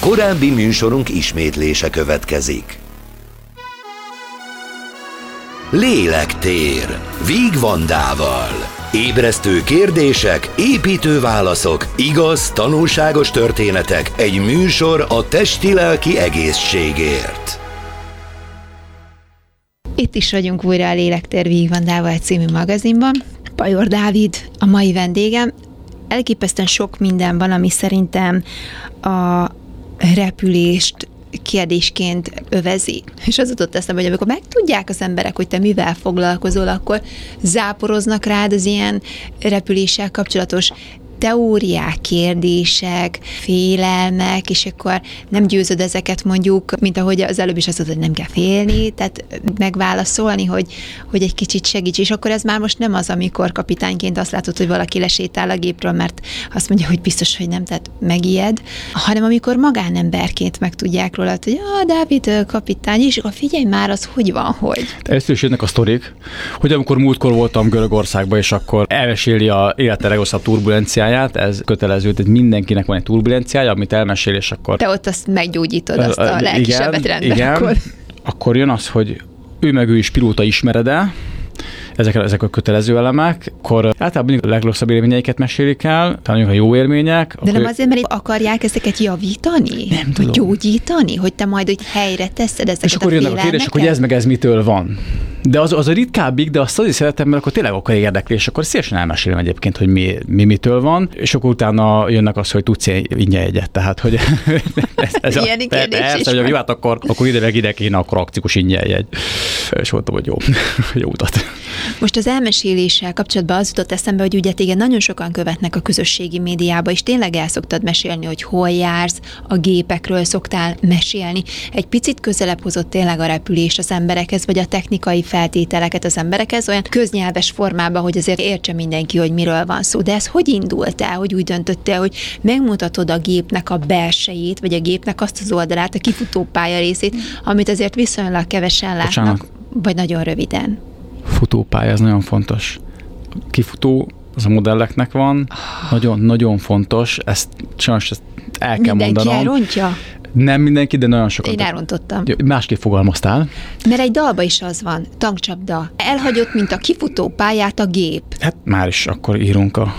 Korábbi műsorunk ismétlése következik. Lélektér Víg Vandával. Ébresztő kérdések, építő válaszok, igaz, tanulságos történetek, egy műsor a testi-lelki egészségért. Itt is vagyunk újra a Lélektér Víg Vandával című magazinban. Pajor Dávid a mai vendégem. Elképesztően sok minden van, ami szerintem a repülést kérdésként övezi. És az jutott eszembe, hogy amikor megtudják az emberek, hogy te mivel foglalkozol, akkor záporoznak rád az ilyen repüléssel kapcsolatos teóriák, kérdések, félelmek, és akkor nem győzöd ezeket mondjuk, mint ahogy az előbb is azt mondod, hogy nem kell félni, tehát megválaszolni, hogy egy kicsit segíts, és akkor ez már most nem az, amikor kapitányként azt látod, hogy valaki lesétál a gépről, mert azt mondja, hogy biztos, hogy nem, tehát megijed, hanem amikor magánemberként megtudják róla, hogy Dávid kapitány, és akkor figyelj már, az hogy van, hogy. Először is jönnek a sztorik, hogy amikor múltkor voltam Görögországban, és akkor elmeséli a élete legrosszabb turbulenciáját, ez kötelező, tehát mindenkinek van egy turbulenciája, amit elmesél, és akkor... Te ott azt meggyógyítod, azt a lelkisebet rendben. Igen, akkor jön az, hogy ő meg ő is pilóta, ismered el, ezek a kötelező elemek, akkor általában mindig a legrosszabb élményeiket mesélik el, talán a jó élmények. De nem azért, mert akarják ezeket javítani? Nem tudom. Gyógyítani? Hogy te majd hogy helyre teszed ezeket és akkor jönnek a kérdések, hogy ez meg ez mitől van. De az a ritkábbik, de azt azért szeretem, mert akkor tényleg akkor érdekli, és akkor szívesen elmesélem egyébként, hogy mi mitől van, és akkor utána jönnek az, hogy tudsz ingyen egyet. Tehát, hogy ilyen kérdés is hogy a vivát, akkor ide kéne, akkor akciós ingyen jegy. És mondtam, hogy jó utat. Most az elmeséléssel kapcsolatban az jutott eszembe, hogy ugye téged nagyon sokan követnek a közösségi médiába, és tényleg el szoktad mesélni, hogy hol jársz, a gépekről szoktál mesélni. Egy picit közelebb hozott tényleg a repülés az emberekhez, vagy a technikai feltételeket az emberekhez, olyan köznyelves formában, hogy azért értse mindenki, hogy miről van szó. De ez hogy indult el, hogy úgy döntöttél, hogy megmutatod a gépnek a belsejét, vagy a gépnek azt az oldalát, a kifutópálya részét, amit azért viszonylag kevesen látnak, vagy nagyon röviden. Futópálya, ez nagyon fontos. Kifutó, az a modelleknek van, nagyon-nagyon fontos, ezt el kell mondanom. Mindenki elrontja? Nem mindenki, de nagyon sokan. Én elrontottam. Másképp fogalmaztál. Mert egy dalba is az van, tankcsapda. Elhagyott, mint a kifutó pályát a gép. Hát már is akkor írunk a...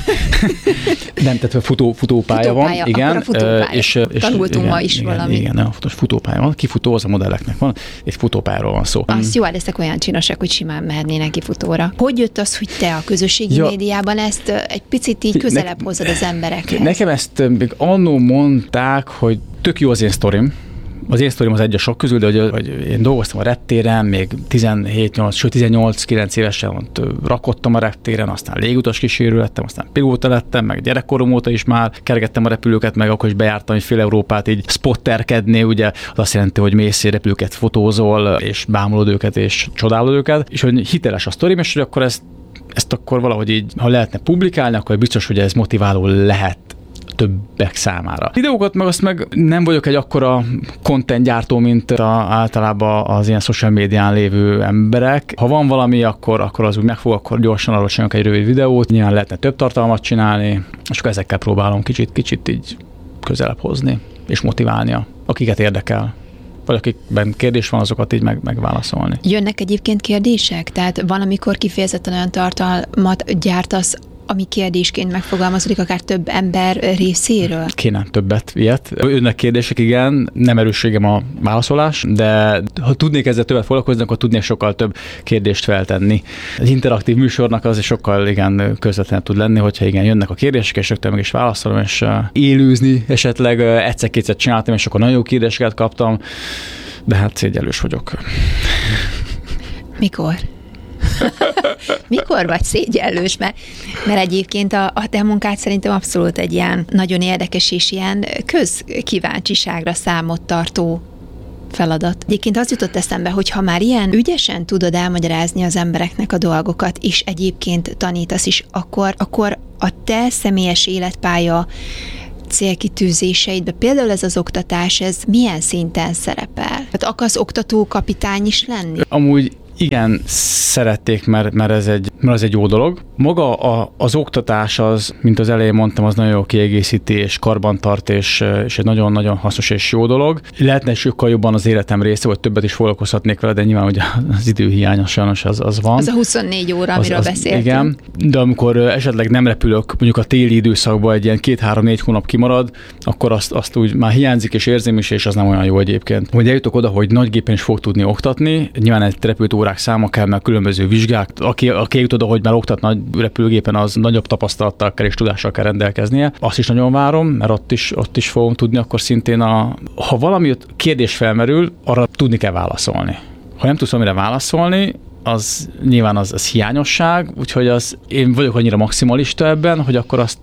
Nem, tehát futópálya van, igen. Akkor a futópálya. És tanultunk ma is valami. Igen, nagyon fontos, futópálya van. Kifutó az a modelleknek van, egy futópályáról van szó. Az jó, ezek olyan csinosak, hogy simán mehetnének kifutóra. Hogy jött az, hogy te a közösségi médiában ezt egy picit így közelebb hozod az emberekhez? Nekem ezt még annó mondták, hogy tök jó az én sztorim. Az én sztorim az egy a sok közül, de hogy én dolgoztam a reptéren, még 18-9 évesen rakottam a reptéren, aztán légutas kísérő lettem, aztán pilóta lettem, meg gyerekkorom óta is már kergettem a repülőket, meg akkor is bejártam fél Európát így spotterkedni, ugye az azt jelenti, hogy mész repülőket fotózol, és bámulod őket, és csodálod őket, és hogy hiteles a sztorim, és hogy akkor ezt akkor valahogy így, ha lehetne publikálni, akkor biztos, hogy ez motiváló lehet többek számára. Videókat meg azt meg nem vagyok egy akkora content gyártó, mint általában az ilyen social médián lévő emberek. Ha van valami, akkor az úgy megfog, akkor gyorsan arról csinálok egy rövid videót. Nyilván lehetne több tartalmat csinálni, és akkor ezekkel próbálom kicsit így közelebb hozni, és motiválni, akiket érdekel. Vagy akikben kérdés van, azokat így megválaszolni. Jönnek egyébként kérdések? Tehát van, amikor kifejezetten olyan tartalmat gyártasz, ami kérdésként megfogalmazódik akár több ember részéről? Kéne többet ilyet. Önnek kérdések, igen, nem erősségem a válaszolás, de ha tudnék ezzel többet foglalkozni, akkor tudnék sokkal több kérdést feltenni. Egy interaktív műsornak az is sokkal igen közvetlenül tud lenni, hogyha igen jönnek a kérdések, és rögtön meg is válaszolom, és élőzni esetleg egyszer-kétszer csináltam, és akkor nagyon jó kérdéseket kaptam, de hát szégyellős vagyok. Mikor? Mikor vagy szégyellős? Mert egyébként a te munkád szerintem abszolút egy ilyen nagyon érdekes és ilyen közkíváncsiságra számot tartó feladat. Egyébként az jutott eszembe, hogy ha már ilyen ügyesen tudod elmagyarázni az embereknek a dolgokat, és egyébként tanítasz is, akkor a te személyes életpálya célkitűzéseidbe, például ez az oktatás, ez milyen szinten szerepel? Hát akarsz oktató kapitány is lenni? Amúgy Igen, szerették, mert ez egy jó dolog. Maga az oktatás az, mint az elején mondtam, az nagyon jó kiegészítés, karbantartás, és egy nagyon-nagyon hasznos és jó dolog. Lehetne sokkal jobban az életem része, vagy többet is foglalkozhatnék vele, de nyilván ugye az időhiány sajnos az van. Az a 24 óra, amiről beszéltünk. Igen, de amikor esetleg nem repülök, mondjuk a téli időszakban egy ilyen 2-3-4 hónap kimarad, akkor azt úgy már hiányzik és érzem is, és az nem olyan jó egyébként. Hogy eljutok oda, hogy nagy gépen is fog tudni oktatni, nyilván egy repült órák száma kell, mert különböző vizsgák. Aki eljut oda, hogy már oktat nagy repülőgépen, az nagyobb tapasztalattal kell és tudással kell rendelkeznie. Azt is nagyon várom, mert ott is fogom tudni, akkor szintén ha valami kérdés felmerül, arra tudni kell válaszolni. Ha nem tudsz valamire válaszolni, az nyilván az hiányosság, úgyhogy én vagyok annyira maximalista ebben, hogy akkor azt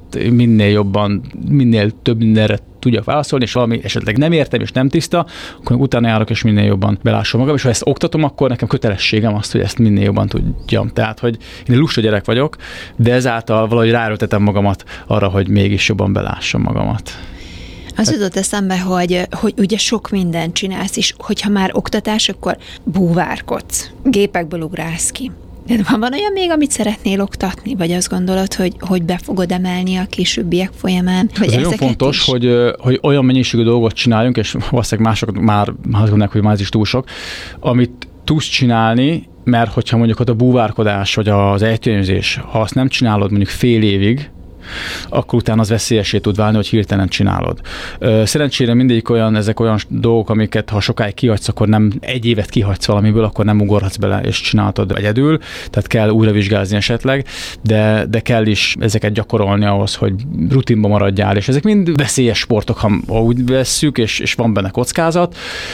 minél több mindenre tudjak válaszolni, és valami esetleg nem értem és nem tiszta, akkor utána járok és minél jobban belásom magam, és ha ezt oktatom, akkor nekem kötelességem azt, hogy ezt minél jobban tudjam. Tehát, hogy én egy lusta gyerek vagyok, de ezáltal valahogy ráerőltetem magamat arra, hogy mégis jobban belássam magamat. Az jutott eszembe, hogy ugye sok mindent csinálsz, és hogyha már oktatás, akkor búvárkodsz, gépekből ugrálsz ki. De van olyan még, amit szeretnél oktatni, vagy azt gondolod, hogy be fogod emelni a későbbiek folyamán? Ez nagyon fontos, hogy olyan mennyiségű dolgot csináljunk, és valószínűleg mások már azt gondolják, hogy már ez is túl sok, amit tudsz csinálni, mert hogyha mondjuk ott a búvárkodás, vagy az ejtőnyözés, ha azt nem csinálod mondjuk fél évig, akkor utána az veszélyessé tud válni, hogy hirtelen csinálod. Szerencsére ezek olyan dolgok, amiket ha sokáig kihagysz, akkor nem egy évet kihagysz valamiből, akkor nem ugorhatsz bele, és csináltad egyedül, tehát kell újra vizsgázni esetleg, de kell is ezeket gyakorolni ahhoz, hogy rutinba maradjál, és ezek mind veszélyes sportok, ha úgy vesszük, és van benne kockázat,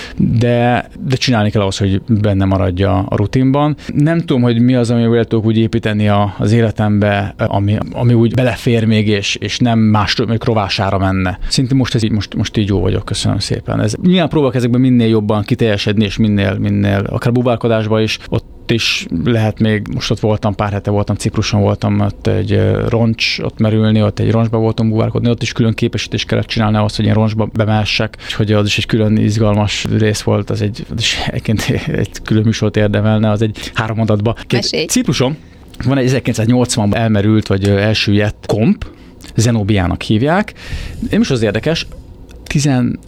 de csinálni kell ahhoz, hogy benne maradja a rutinban. Nem tudom, hogy mi az, amivel tudok úgy építeni az életembe, ami úgy belefér még, és nem más rovására menne. Szintén most így jó vagyok, köszönöm szépen. Nyilván próbálok ezekben minél jobban kiteljesedni, és minél akár búvárkodásban is, ott is lehet még, most ott voltam, pár hete voltam, Cipruson voltam, ott egy ott merülni, ott egy roncsba voltam búvárkodni, ott is külön képesítést kellett csinálni ahhoz, hogy én roncsba bemehessek, hogy az is egy külön izgalmas rész volt, az egy külön műsort érdemelne, az egy 3 mondatba. Cipruson van egy 1980-ban elmerült, vagy elsüllyedt komp, Zenobiának hívják. Nem is az érdekes, 11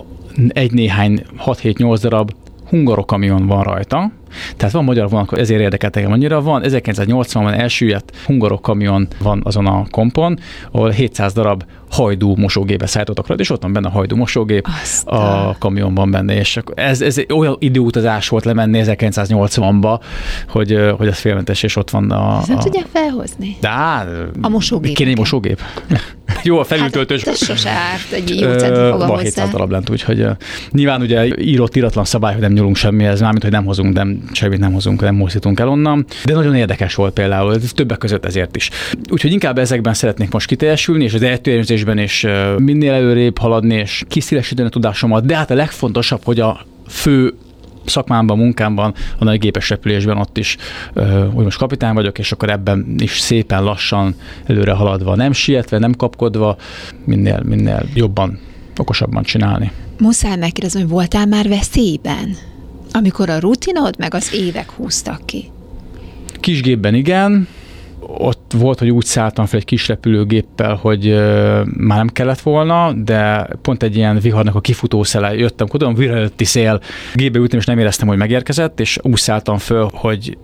néhány, 6-7-8 darab hungarokamion van rajta, tehát van magyar vonat, ezért érdekelt engem annyira. Van 1980-ban elsüllyedt hungarokamion van azon a kompon, ahol 700 darab hajdú mosógépbe szállítottak rá, és ott van benne a hajdú mosógép a kamionban benne, és ez olyan időutazás volt lemenni 1980-ba, hogy az félmentes, és ott van ezt nem tudják felhozni? De a mosógép. Kéne egy mosógép. Jó, a felültöltős. Hát, ez sose árt, egy jó centrifuga hozzá. 700 darab lent, úgyhogy nyilván ugye íratlan szabály, hogy nem nyúlunk semmihez, mármint, hogy nem hozunk, semmit nem hozunk, nem mozdítunk el onnan. De nagyon érdekes volt például, többek között ezért is. Úgyhogy inkább ezekben szeretnék most kiteljesülni, és az ejtőernyőzésben is minél előrébb haladni, és kiszélesíteni a tudásomat. De hát a legfontosabb, hogy a fő szakmámban, munkámban, a nagy gépes repülésben ott is, hogy most kapitány vagyok, és akkor ebben is szépen lassan előre haladva, nem sietve, nem kapkodva, minél jobban, okosabban csinálni. Muszáj megkérdezni, hogy voltál már veszélyben, amikor a rutinod meg az évek húztak ki? Kisgépben igen. Ott volt, hogy úgy szálltam fel egy kis repülőgéppel, hogy már nem kellett volna, de pont egy ilyen viharnak a kifutószele jöttem, tudom, vihar előtti szél, gépbe ültem, és nem éreztem, hogy megérkezett, és úgy szálltam föl, hogy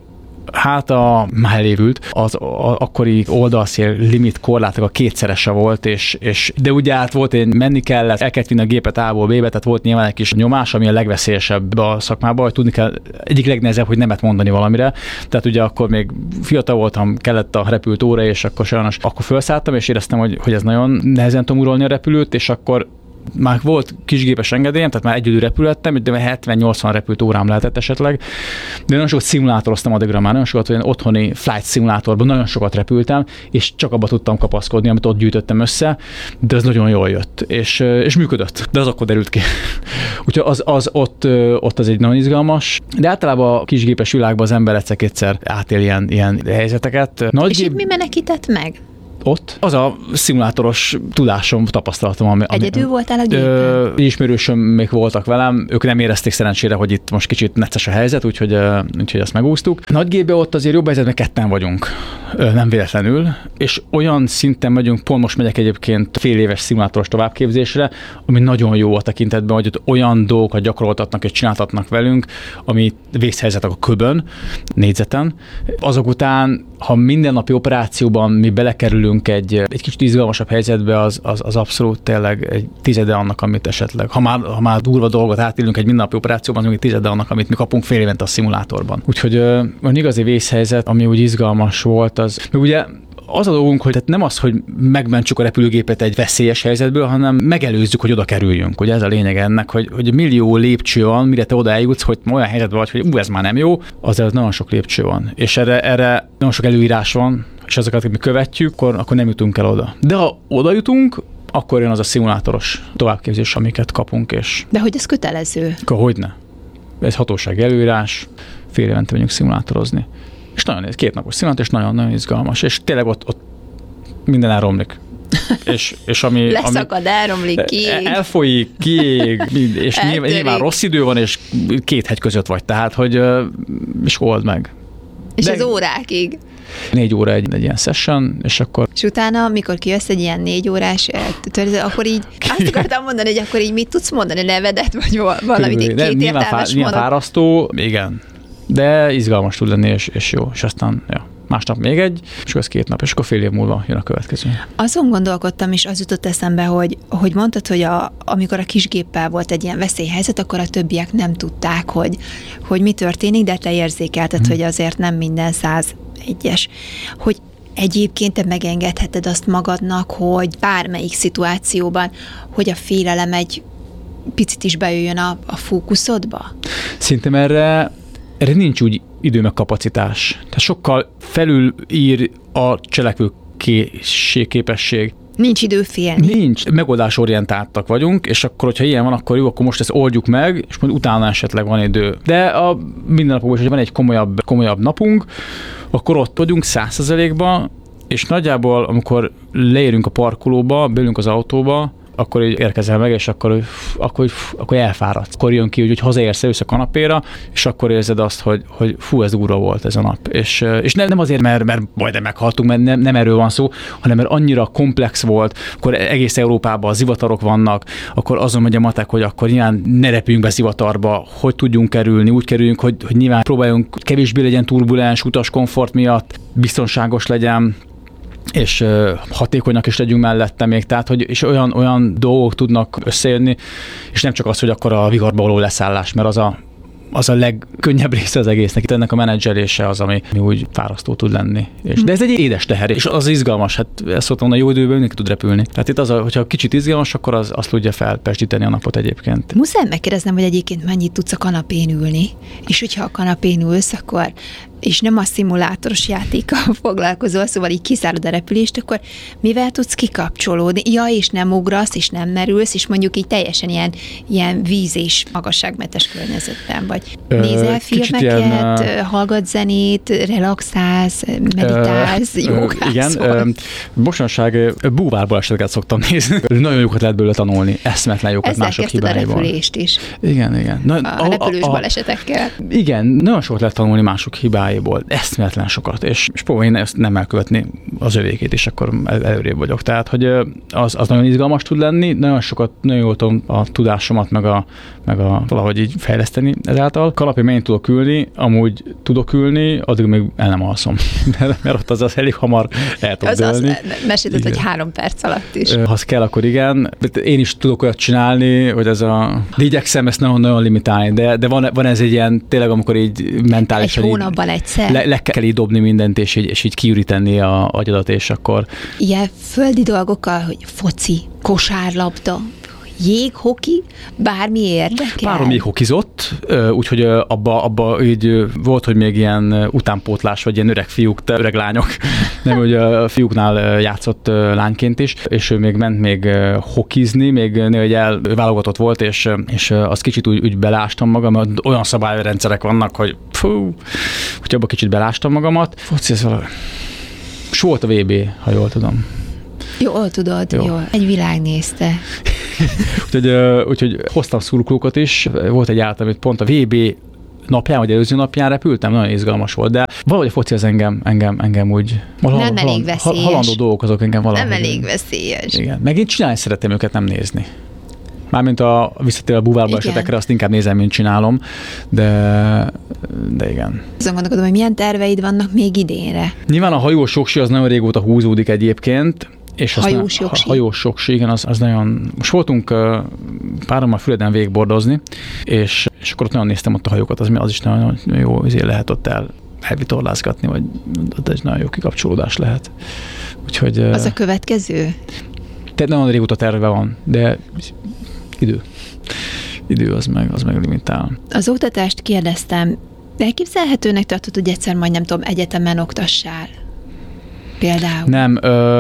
már elévült, az akkori oldalszél limit korlátok a kétszerese volt, de ugye volt, hogy menni kellett, el kellett vinni a gépet A-ból B-be, tehát volt nyilván egy kis nyomás, ami a legveszélyesebb a szakmában, hogy tudni kell, egyik legnehezebb, hogy nemet mondani valamire. Tehát ugye akkor még fiatal voltam, kellett a repült óra, és akkor sajnos felszálltam, és éreztem, hogy ez nagyon nehezen tudom uralni a repülőt, és akkor már volt kisgépes engedélyem, tehát már egyedül repülhettem, de 70-80 repült órám lehetett esetleg. De nagyon sokat szimulátoroztam addigra már, nagyon sokat olyan otthoni flight szimulátorban nagyon sokat repültem, és csak abba tudtam kapaszkodni, amit ott gyűjtöttem össze, de ez nagyon jól jött, és működött, de az akkor derült ki. Úgyhogy ott az egy nagyon izgalmas, de általában a kisgépes világban az ember egyszer-kétszer átél ilyen helyzeteket. És itt mi menekített meg? ott. Az a szimulátoros tudásom, tapasztalatom, Egyedül voltál a gépen? Ismerősöm még voltak velem, ők nem érezték szerencsére, hogy itt most kicsit necces a helyzet, úgyhogy ezt megúsztuk. Nagygépben ott azért jobb helyzetben ketten vagyunk, nem véletlenül, és olyan szinten megyünk, pont most megyek egyébként fél éves szimulátoros továbbképzésre, ami nagyon jó a tekintetben, hogy ott olyan dolgokat gyakoroltatnak és csináltatnak velünk, ami vészhelyzetek a köbön, négyzeten. Azok után, ha mindennapi operációban mi belekerülünk egy kicsit izgalmasabb helyzetbe, az abszolút tényleg egy tizede annak, amit esetleg, ha már durva dolgot átélünk egy mindennapi operációban, az még egy tizede annak, amit mi kapunk fél évente a szimulátorban. Úgyhogy az igazi vészhelyzet, ami úgy izgalmas volt, az meg ugye az a dolgunk, hogy tehát nem az, hogy megmentsük a repülőgépet egy veszélyes helyzetből, hanem megelőzzük, hogy oda kerüljünk. Ugye ez a lényeg ennek, hogy millió lépcső van, mire te oda eljutsz, hogy olyan helyzetben vagy, hogy ez már nem jó, azért nagyon sok lépcső van. És erre nagyon sok előírás van, és azokat, mi követjük, akkor nem jutunk el oda. De ha oda jutunk, akkor jön az a szimulátoros továbbképzés, amiket kapunk. De hogy ez kötelező? Akkor hogyne. Ez hatósági előírás, fél évente megyünk szimulátorozni. És nagyon néz, 2 napos szimulátor, és nagyon-nagyon izgalmas. És tényleg ott minden elromlik. És ami leszakad, elromlik, kiég. Elfolyik, kiég, és nyilván rossz idő van, és 2 hegy között vagy. Tehát, hogy és old meg. És az órákig. 4 óra egy ilyen session, és akkor... És utána, mikor kijössz egy ilyen 4 órás, akkor így, azt akartam mondani, hogy akkor így mit tudsz mondani, nevedet, vagy valamit így 2 értelmes mondat. Fárasztó, igen, de izgalmas tud lenni, és jó. És aztán, ja, másnap még egy, és ez 2 nap, és akkor fél év múlva jön a következő. Azon gondolkodtam, és az jutott eszembe, hogy mondtad, hogy amikor a kisgéppel volt egy ilyen veszélyhelyzet, akkor a többiek nem tudták, hogy mi történik, de te érzékelted, hogy azért nem minden 101-es. Hogy egyébként te megengedheted azt magadnak, hogy bármelyik szituációban, hogy a félelem egy picit is bejöjjön a fókuszodba? Szerintem erre nincs úgy idő meg kapacitás. Tehát sokkal felülír a cselekvő képesség. Nincs idő félni. Nincs. Megoldásorientáltak vagyunk, és akkor, hogyha ilyen van, akkor jó, akkor most ezt oldjuk meg, és majd utána esetleg van idő. De a mindennapokban, hogyha van egy komolyabb napunk, akkor ott vagyunk 100%-ban, és nagyjából, amikor leérünk a parkolóba, beülünk az autóba, akkor így érkezel meg, és akkor elfáradsz. Akkor jön ki, hogy hazaérsz, a kanapéra, és akkor érzed azt, hogy fú, ez durva volt ez a nap. És nem azért, mert majdnem meghaltunk, mert nem erről van szó, hanem mert annyira komplex volt, akkor egész Európában zivatarok vannak, akkor azon megy a matek, hogy akkor nyilván ne repüljünk be zivatarba, hogy tudjunk kerülni, úgy kerüljünk, hogy nyilván próbáljunk kevésbé legyen turbulens, utaskomfort miatt, biztonságos legyen, és hatékonyak is legyünk mellette még, tehát, hogy és olyan dolgok tudnak összejönni, és nem csak az, hogy akkor a viharba való leszállás, mert az a legkönnyebb része az egésznek. Itt ennek a menedzselése az, ami úgy fárasztó tud lenni. De ez egy édes teher, és az izgalmas, hát ezt szoktam, a jó időben mindenki tud repülni. Tehát itt az, hogyha kicsit izgalmas, akkor azt tudja felpesdíteni a napot egyébként. Muszáj megkérdeznem, hogy egyébként mennyit tudsz a kanapén ülni, és hogyha a kanapén ülsz, akkor és nem a szimulátoros játékkal foglalkozol, szóval így kiszárad a repülést, akkor mivel tudsz kikapcsolódni? Ja, és nem ugrasz, és nem merülsz, és mondjuk így teljesen ilyen víz és magasságmentes környezetben vagy. Nézel filmeket, hallgatsz zenét, relaxálsz, meditálsz, jogázol. Igen, mostanság búvárból eseteket szoktam nézni. Nagyon jókat lehet belőle tanulni, eszmetlen jókat mások hibáiból. Ezzel a repülést is. Igen. A repülős balesetekkel. Igen, nagyon sokat lehet tanulni mások hibáiból. Eszméletlen sokat, és próbálom én ezt nem elkövetni az övékét, és akkor előrébb vagyok. Tehát, hogy az nagyon izgalmas tud lenni, nagyon jól tudom a tudásomat, meg a valahogy így fejleszteni ezáltal. Kalapén mennyit tudok ülni, amúgy tudok ülni, addig még el nem alszom, mert ott az elég hamar el tud dőlni. Mesélted, hogy 3 perc alatt is. Ha az kell, akkor igen. Én is tudok olyat csinálni, hogy de igyekszem ezt nagyon limitálni, de van ez egy ilyen, tényleg amikor így mentálisan... Egy hónapban egyszer. Le kell így dobni mindent, és így kiüríteni a agyadat, és akkor... Ilyen földi dolgokkal, hogy foci, kosárlabda, jéghoki, bármi érdekel? Párom még hokizott, úgyhogy abba így volt, hogy még ilyen utánpótlás, vagy ilyen öreg fiúk, öreg lányok, nem, hogy a fiúknál játszott lányként is, és ő még ment még hokizni, még válogatott volt, és az kicsit úgy belástam magam, mert olyan szabályrendszerek vannak, hogy úgyhogy abba kicsit belástam magamat. Foci, ez valami És volt a VB, ha jól tudom. Jól tudod, jól. Egy világ nézte. úgyhogy hoztam szurkolókat is. Volt egy által, amit pont a VB napján, vagy előző napján repültem, nagyon izgalmas volt, de valahogy a foci az engem úgy... Nem elég veszélyes. Halandó dolgok azok engem valahogy. Nem elég veszélyes. Igen. Meg én csinálni szeretem őket, nem nézni. Mármint a visszatér a buvárba esetekre, azt inkább nézem, mint csinálom, de igen. Azon gondolkodom, hogy milyen terveid vannak még idénre. Nyilván a hajós soksi az nagyon régóta húzódik egyébként, és hajós soksi, igen, az nagyon... Most voltunk párommal Füreden végigbordozni, és akkor ott nagyon néztem ott a hajókat, az is nagyon jó, ezért lehet ott elvitorlázgatni, vagy ott egy nagyon jó kikapcsolódás lehet. Úgyhogy... Az a következő? Tehát nagyon régóta terve van, de idő az meg limitál. Az oktatást kérdeztem, de elképzelhetőnek tartod, hogy egyszer majd nem tudom, egyetemen oktassál? Például. Nem,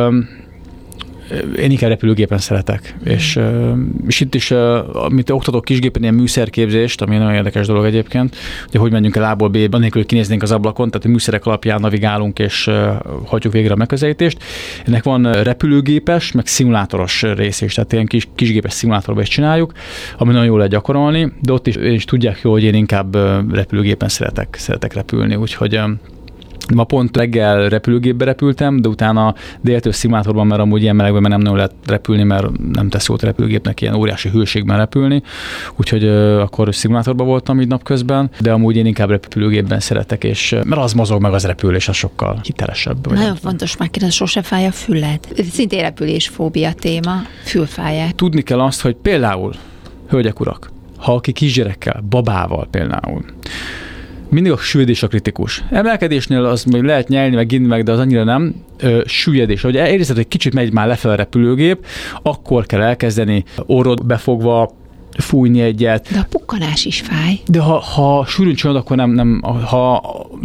én inkább repülőgépen szeretek, és itt is, mint oktatok kisgépen, ilyen műszerképzést, ami nagyon érdekes dolog egyébként, hogy menjünk el A-ból B-be, anélkül, hogy kinéznénk az ablakon, tehát a műszerek alapján navigálunk, és hagyjuk végre a megközelítést. Ennek van repülőgépes, meg szimulátoros rész is, tehát ilyen kisgépes szimulátorban is csináljuk, ami nagyon jól lehet gyakorolni, de ott is tudják jól, hogy én inkább repülőgépen szeretek repülni, úgyhogy ma pont reggel repülőgépbe repültem, de utána déltől szimulátorban, mert amúgy ilyen melegben nem nagyon lehet repülni, mert nem tesz jót a repülőgépnek ilyen óriási hőségben repülni, úgyhogy akkor szimulátorban voltam így napközben, de amúgy én inkább repülőgépben szeretek, és mert az mozog meg az repülés, az sokkal hitelesebb. Nagyon fontos megkérdezni, sose fáj a füled. Szintén repülésfóbia téma, fülfáját. Tudni kell azt, hogy például, hölgyek, urak, ha aki kisgyerekkel, babával például, mindig a süllyedés a kritikus. Emelkedésnél az még lehet nyelni, meg inni meg, de az annyira nem. Süllyedés. Ahogy érzed, hogy kicsit megy már lefelé a repülőgép, akkor kell elkezdeni orrod befogva, fújni egyet. De a pukkanás is fáj. De ha sűrűn csinálod, akkor nem ha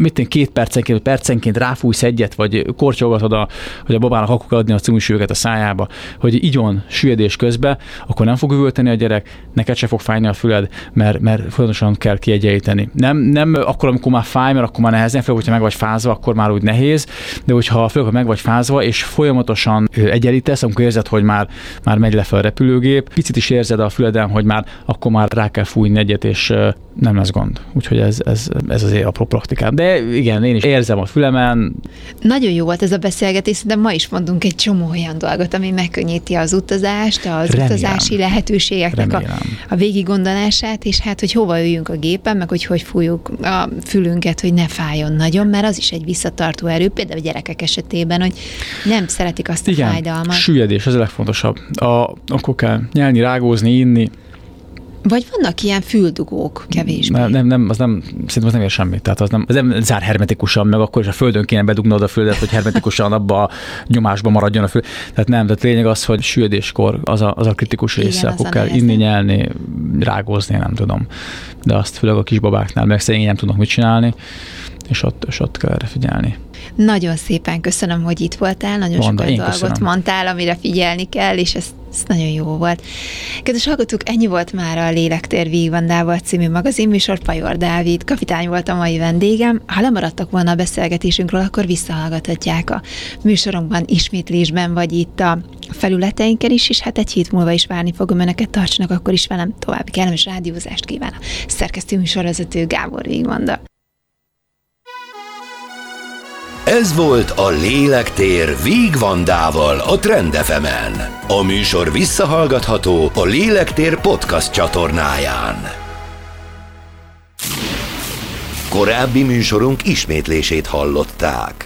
2 percenként ráfújsz egyet, vagy kortyolgatod, hogy a babának akkor kell adni a cumisüveget a szájába, hogy igyon süllyedés közben, akkor nem fog üvölteni a gyerek, neked se fog fájni a füled, mert folyamatosan kell kiegyenlíteni. Nem akkor, amikor már fáj, mert akkor már nehezen, főleg, hogyha meg vagy fázva, akkor már úgy nehéz, de hogyha főleg, meg vagy fázva, és folyamatosan egyenlítesz, amikor érzed, hogy már megy lefelé a repülőgép, picit is érzed a füleden, hogy akkor már rá kell fújni egyet, és nem lesz gond. Úgyhogy ez azért apró praktikám. De igen, én is érzem a fülemen. Nagyon jó volt ez a beszélgetés, de ma is mondunk egy csomó olyan dolgot, ami megkönnyíti az utazást, az utazási lehetőségeknek a végiggondolását, és hát, hogy hova üljünk a gépen, meg hogy fújjuk a fülünket, hogy ne fájjon nagyon, mert az is egy visszatartó erő, például a gyerekek esetében, hogy nem szeretik azt a fájdalmat. Süllyedés, ez a legfontosabb. Akkor kell nyelni, rágózni, inni. Vagy vannak ilyen füldugók kevésbé? Nem, szerintem az nem ér semmit. Tehát az nem zár hermetikusan, meg akkor is a földön kéne bedugnod a földet, hogy hermetikusan abba a nyomásba maradjon a föld. Tehát nem, tehát lényeg az, hogy süllyedéskor az a kritikus része, akkor kell inni, nyelni, rágózni, nem tudom. De azt főleg a kisbabáknál, meg szegény nem tudnak mit csinálni, és ott kell erre figyelni. Nagyon szépen köszönöm, hogy itt voltál, nagyon sokat dolgot mondtál, amire figyelni kell, és ez nagyon jó volt. Kedves hallgatók, ennyi volt már a Lélektér Vígvandával című magazinműsor. Pajor Dávid kapitány volt a mai vendégem. Ha lemaradtak volna a beszélgetésünkről, akkor visszahallgathatják a műsorunkban, ismétlésben, vagy itt a felületeinken is, és hát egy hét múlva is várni fogom önöket, tartsanak akkor is velem, további kellemes rádiózást kíván a szerkesztő műsorvezető Gábor Vígvanda. Ez volt a Lélektér Vígvandával a Trend FM-en. A műsor visszahallgatható a Lélektér podcast csatornáján. Korábbi műsorunk ismétlését hallották.